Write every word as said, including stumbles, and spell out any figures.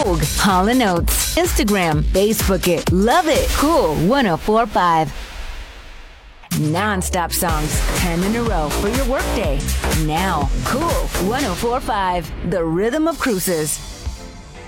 Vogue, Hall and Oates, Instagram, Facebook it, love it, Cool one oh four point five. Non-stop songs, ten in a row for your workday. Now, Cool one oh four point five, the rhythm of cruises.